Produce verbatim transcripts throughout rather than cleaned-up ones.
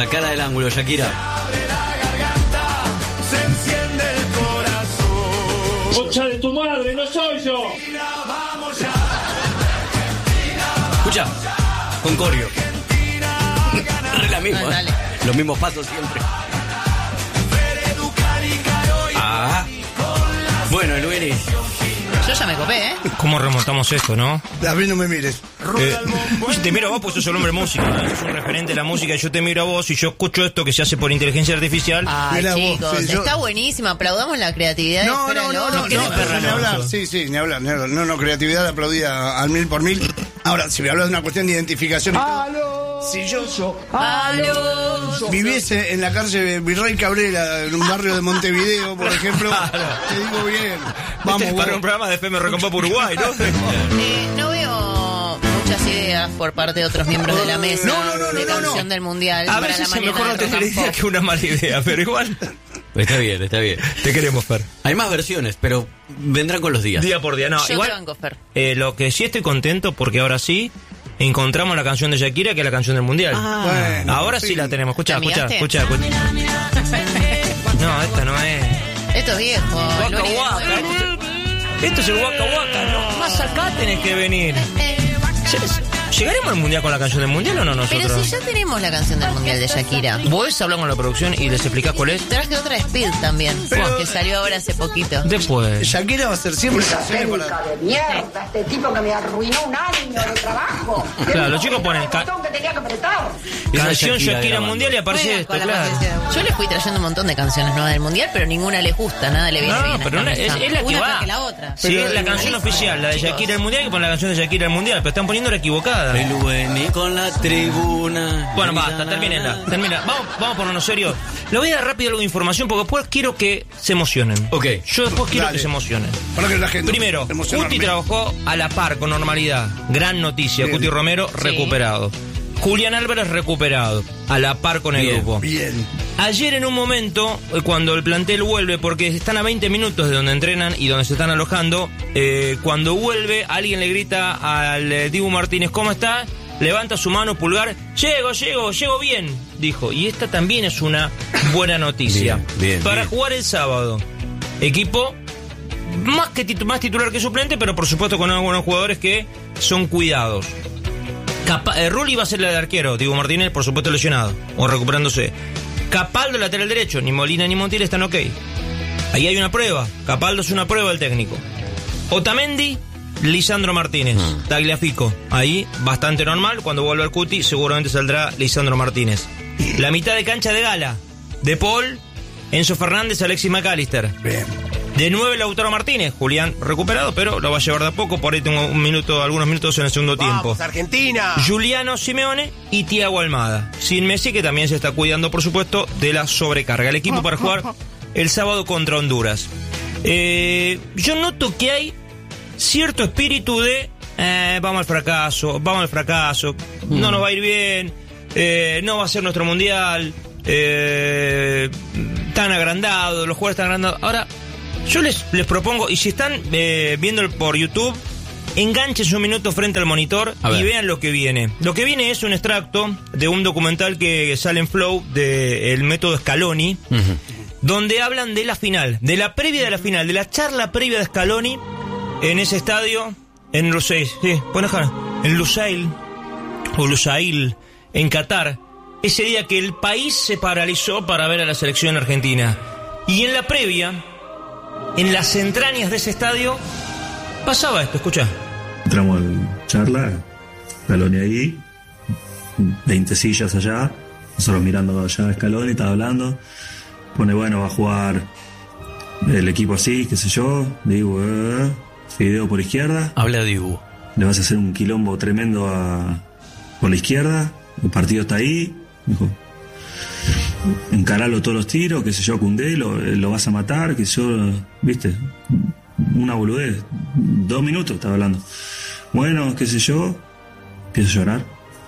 Sacala del ángulo, Shakira. Se enciende el corazón. ¡Concha de tu madre, no soy yo! Escucha, con coreo. La misma, Dale, ¿eh? dale. Los mismos pasos siempre. Ah. Bueno, Luis. Yo ya me copé, ¿eh? ¿Cómo remontamos esto, no? A mí no me mires. Eh, yo te miro a vos porque sos el hombre música, ¿no? Sos un referente de la música. Yo te miro a vos y yo escucho esto que se hace por inteligencia artificial. Ay, Mirá vos, chicos, sí, yo- está buenísimo. Aplaudamos la creatividad. No, de no, Fran no, Lobo. no, ¿Qué no, le no, pasa? ni hablar, sí, sí, ni hablar, ni hablar. No, no, creatividad aplaudida al mil por mil. Ahora, si me hablas de una cuestión de identificación y todo, si yo ¡Aló! viviese en la calle Virrey Cabrera, en un barrio de Montevideo, por ejemplo, te digo bien, vamos, Este es para vos. un programa de F M Recompa por Uruguay, ¿no? Eh, no veo muchas ideas por parte de otros miembros de la mesa No, no, no, de no, no, canción no. del Mundial A para veces la es mañana mejor no de tener Rock and idea Pop. que una mala idea, pero igual Está bien, está bien. te queremos, Fer. Hay más versiones, pero vendrán con los días. Día por día, no. Yo igual, te banco, Fer. eh, lo que sí estoy contento porque ahora sí encontramos la canción de Shakira, que es la canción del Mundial. Bueno, Ahora sí, sí. la tenemos. Escucha, ¿La escucha, amigaste? escucha, escucha. No, esta no es. Esto es viejo. Waka Lo único- Waka. Esto, esto es el Waka Waka, ¿no? Más acá tenés que venir. ¿Llegaremos al Mundial con la canción del Mundial o no nosotros? Pero si ya tenemos la canción del Mundial de Shakira. ¿Vos hablas con la producción y les explicás cuál es? Traje otra de Speed también, Pero- que salió ahora hace poquito. Después. Shakira va a ser siempre canciones Técnica para... de mierda, este tipo que me arruinó un año de trabajo. Claro, los chicos ponen ca- El botón que tenía que apretar. Esa Canción Shakira Shakira grabando. Mundial y aparece Juega esto, con la claro. paciencia. Yo les fui trayendo un montón de canciones nuevas del Mundial, pero ninguna les gusta, nada le viene No, bien. a pero esta una- es, mesa. es la que Una va. peor que la otra. Sí, es la canción oficial, la de Chicos. Shakira el Mundial, que ponen la canción de Shakira el Mundial, pero están poniendo la equivocada. El Bueni con la tribuna. Bueno, basta, termínenla. Termina. Vamos, vamos a ponernos serios. Le voy a dar rápido algo de información porque después quiero que se emocionen. Ok. Yo después quiero Dale. que se emocionen. Para que la gente... Primero, emocionarme. Cuti trabajó a la par con normalidad. Gran noticia. Bien. Cuti Romero recuperado. Julián Álvarez recuperado. A la par con el Bien, grupo. Bien. Ayer en un momento, eh, cuando el plantel vuelve, porque están a veinte minutos de donde entrenan y donde se están alojando, eh, cuando vuelve, alguien le grita al eh, Dibu Martínez, ¿cómo está? Levanta su mano, pulgar, llego, llego, llego bien, dijo. Y esta también es una buena noticia. Bien, bien, Para bien. jugar el sábado, equipo más, que titu- más titular que suplente, pero por supuesto con algunos jugadores que son cuidados. Capa eh, Rulli va a ser el arquero, Diego Martínez, por supuesto lesionado o recuperándose. Capaldo, lateral derecho, ni Molina ni Montiel están ok. Ahí hay una prueba. Capaldo es una prueba del técnico. Otamendi, Lisandro Martínez, Tagliafico. Ahí bastante normal. Cuando vuelva el Cuti, seguramente saldrá Lisandro Martínez. La mitad de cancha de Gala, De Paul, Enzo Fernández, Alexis McAllister. Bien. De nueve Lautaro Martínez, Julián recuperado, pero lo va a llevar de a poco. Por ahí tengo un minuto, algunos minutos en el segundo tiempo. Argentina. Juliano Simeone y Thiago Almada. Sin Messi, que también se está cuidando, por supuesto, de la sobrecarga. El equipo para jugar el sábado contra Honduras. Eh, yo noto que hay cierto espíritu de eh, vamos al fracaso, vamos al fracaso, no nos va a ir bien, eh, no va a ser nuestro mundial, eh, tan agrandado, los jugadores tan agrandados. Ahora, yo les, les propongo, y si están eh, viendo por YouTube, enganchen un minuto frente al monitor A ver. y vean lo que viene. Lo que viene es un extracto de un documental que sale en Flow del método Scaloni, Ujú. donde hablan de la final, de la previa de la final, de la charla previa de Scaloni en ese estadio, en Lusail, sí, pueden dejar, en Lusail, o Lusail, en Qatar, ese día que el país se paralizó para ver a la selección argentina. Y en la previa, en las entrañas de ese estadio, pasaba esto, escucha. Entramos en charla, Scaloni ahí, veinte sillas allá, nosotros mirando allá a Scaloni, estaba hablando, pone bueno, va a jugar el equipo así, qué sé yo, digo, eh, Fideo por izquierda, Habla Dibu. le vas a hacer un quilombo tremendo a, por la izquierda, el partido está ahí, dijo, encaralo todos los tiros, qué sé yo, Koundé, lo, lo vas a matar, qué sé yo, viste, una boludez, dos minutos estaba hablando. Bueno, qué sé yo, empiezo a llorar.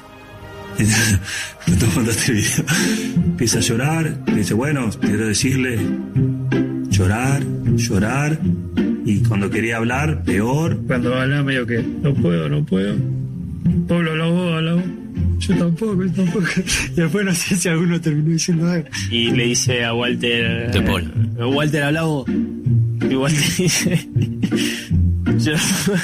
No te mandaste el video. Empieza a llorar, y dice, bueno, quiero decirle, llorar, llorar, y cuando quería hablar, peor. Cuando habla medio que no puedo, no puedo. Pablo, habla vos, habla vos. yo tampoco, yo tampoco. Y después no sé si alguno terminó diciendo algo. Y le dice a Walter... De Paul. Eh, Walter, habla vos. Y Walter dice... yo...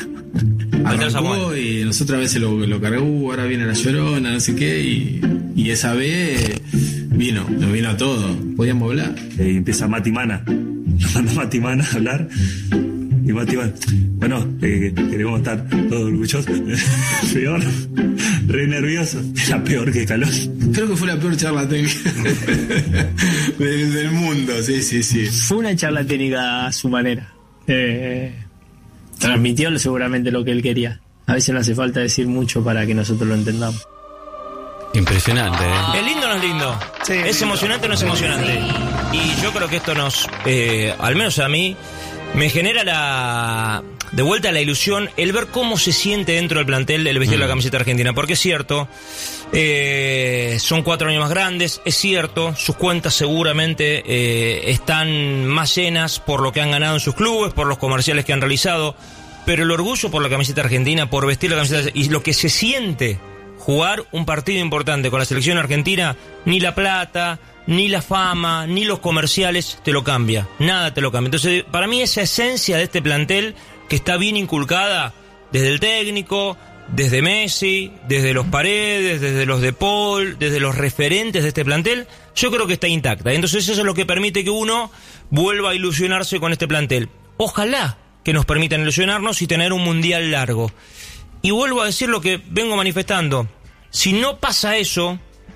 Arrancó y nosotros a veces lo, lo cargó, ahora viene la Llorona, no sé qué, y, y esa vez vino, nos vino a todo, podíamos hablar. Y empieza Mati Mana. Nos manda Mati Mana a hablar. Y Mati Mana, bueno, eh, queremos estar todos orgullosos. Peor, re nervioso. Era peor que Calón. Creo que fue la peor charla técnica del, del mundo, sí, sí, sí. Fue una charla técnica a su manera. Eh... Transmitió seguramente lo que él quería. A veces no hace falta decir mucho para que nosotros lo entendamos. Impresionante, ¿eh? ¿Es lindo o no es lindo? Sí, ¿Es lindo. emocionante o no es emocionante? Y yo creo que esto nos, eh, al menos a mí, me genera la de vuelta la ilusión, el ver cómo se siente dentro del plantel el vestir mm. la camiseta argentina. Porque es cierto, eh, son cuatro años más grandes, es cierto, sus cuentas seguramente eh, están más llenas por lo que han ganado en sus clubes, por los comerciales que han realizado, pero el orgullo por la camiseta argentina, por vestir la camiseta y lo que se siente jugar un partido importante con la selección argentina, ni la plata, ni la fama, ni los comerciales te lo cambia, nada te lo cambia. Entonces, para mí esa esencia de este plantel que está bien inculcada desde el técnico, desde Messi, desde los Paredes, desde los De Paul, desde los referentes de este plantel, yo creo que está intacta. Entonces eso es lo que permite que uno vuelva a ilusionarse con este plantel. Ojalá que nos permitan ilusionarnos y tener un mundial largo. Y vuelvo a decir lo que vengo manifestando. Si no pasa eso,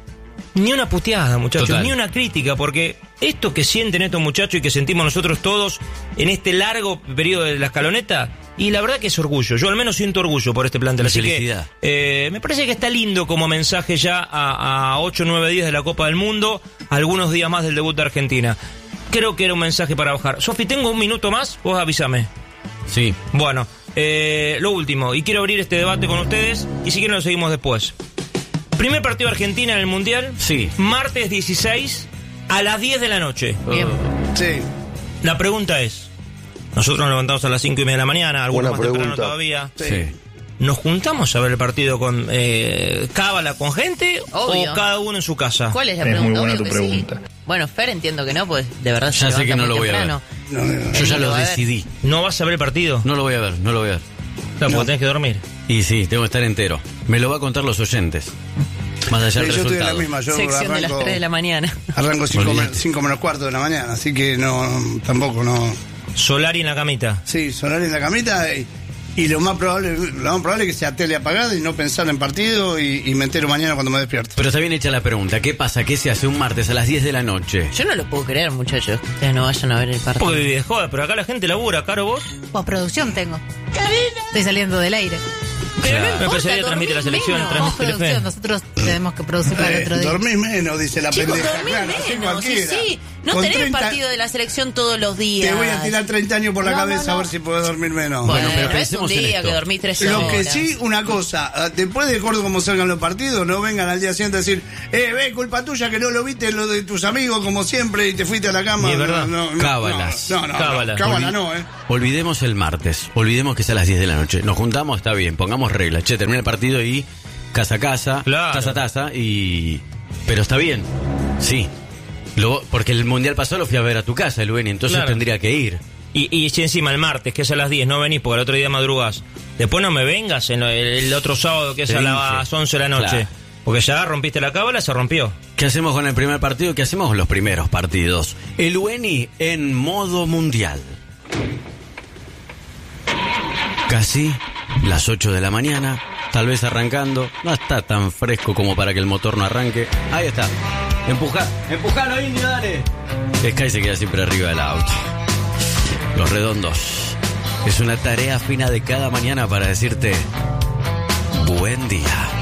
ni una puteada, muchachos, Total. ni una crítica, porque esto que sienten estos muchachos y que sentimos nosotros todos en este largo periodo de la escaloneta, y la verdad que es orgullo. Yo al menos siento orgullo por este plantel. Así felicidad. que eh, me parece que está lindo como mensaje ya a, a ocho o nueve días de la Copa del Mundo, algunos días más del debut de Argentina. Creo que era un mensaje para bajar. Sofi, ¿tengo un minuto más? Vos avísame. Sí. Bueno, eh, lo último, y quiero abrir este debate con ustedes, y si quieren lo seguimos después. Primer partido de Argentina en el Mundial. Sí. Martes dieciséis a las diez de la noche. Bien. Sí. La pregunta es, nosotros nos levantamos a las cinco y media de la mañana, algunos Buena más temprano pregunta. todavía. Sí. ¿Nos juntamos a ver el partido con eh, cábala con gente Obvio. o cada uno en su casa? ¿Cuál es la Es pregunta? muy buena Obvio tu que sí. pregunta. Bueno, Fer entiendo que no, pues de verdad se Ya sé levanta que no muy lo voy a ver. temprano. No, no, no. Yo ya Él lo lo va a ver. decidí. ¿No vas a ver el partido? No lo voy a ver, no lo voy a ver. Claro, porque tenés que dormir. Y sí, tengo que estar entero. Me lo va a contar los oyentes. Más allá Sí, del yo estoy en la resultado. misma. Yo Sección de las arranco, tres de la mañana. arranco cinco, Olvídate. men- cinco menos cuarto de la mañana, así que no, tampoco no. Solari en la camita. Sí, sonar en la camita y, y lo más probable, lo más probable es que sea tele apagada y no pensar en partido y, y me entero mañana cuando me despierto. Pero está bien hecha la pregunta. ¿Qué pasa? ¿Qué se hace un martes a las diez de la noche? Yo no lo puedo creer, muchachos, que ustedes no vayan a ver el partido. Porque viví de joda, pero acá la gente labura, Caro, vos. Postproducción tengo. Estoy saliendo del aire. Pero Claro. no Me importa, parecería transmitir la dormís selección, menos. transmitir Postproducción, Telefe. nosotros tenemos que producir para el Eh, otro día. dormís menos, dice la Chicos, pendeja. dormís Claro, sí, menos, sí, cualquiera. sí. No Con tenés treinta partido de la selección todos los días. Te voy a tirar treinta años por la No, cabeza no, no. a ver si puedo dormir menos. Bueno, pero pero es un pensemos en día esto. que dormís tres horas. Lo que sí, una cosa, ah, después de acuerdo como salgan los partidos, no vengan al día siguiente a decir, eh, ve, culpa tuya que no lo viste lo de tus amigos como siempre y te fuiste a la cama. Y es verdad. No, no, Cábalas. No, no, no, Cábalas. cábala Olvi- no, eh. Olvidemos el martes. Olvidemos que es a las diez de la noche. Nos juntamos, está bien. Pongamos reglas. Che, termina el partido y casa a casa, Claro. taza a taza y... Pero está bien. Sí. Lo- porque el mundial pasado lo fui a ver a tu casa, Lueni, entonces Claro. tendría que ir. Y, y si encima el martes, que es a las diez, no venís porque el otro día madrugás. Después no me vengas en lo- el, el otro sábado, que es Te a dije. las once de la noche. Claro. Porque ya rompiste la cábala, se rompió. ¿Qué hacemos con el primer partido? ¿Qué hacemos con los primeros partidos? El Lueni en modo mundial. Casi las ocho de la mañana, tal vez arrancando. No está tan fresco como para que el motor no arranque. Ahí está. Empuja, empujalo, indio, dale. Sky se queda siempre arriba del auto. Los redondos. Es una tarea fina de cada mañana para decirte buen día.